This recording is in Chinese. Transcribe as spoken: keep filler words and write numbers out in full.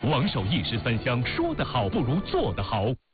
王守一石三香，说得好不如做得好。